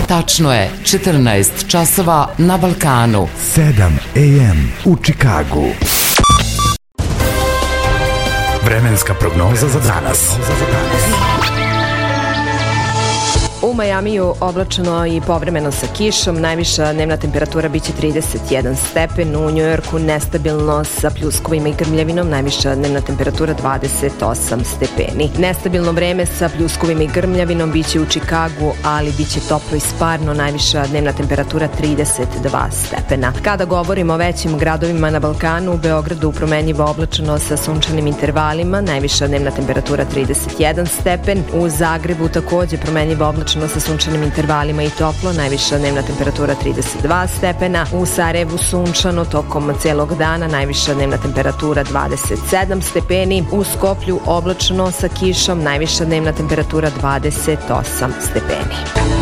Tačno je 14 časova na Balkanu. 7 AM u Čikagu. Vremenska prognoza za danas. U Majamiju oblačno i povremeno sa kišom, najviša dnevna temperatura biće 31 stepen, u Njujorku nestabilno sa pljuskovima i grmljavinom, najviša dnevna temperatura 28 stepeni. Nestabilno vreme sa pljuskovima i grmljavinom biće u Čikagu, ali biće toplo i sparno, najviša dnevna temperatura 32 stepena. Kada govorimo o većim gradovima na Balkanu, u Beogradu promenljivo oblačno sa sunčanim intervalima, najviša dnevna temperatura 31 stepen, u Zagrebu takođe promenljivo oblačno sa sunčanim intervalima i toplo, najviša dnevna temperatura 32 stepena, u Sarajevu sunčano tokom celog dana, najviša dnevna temperatura 27 stepeni, u Skoplju oblačno sa kišom, najviša dnevna temperatura 28 stepeni.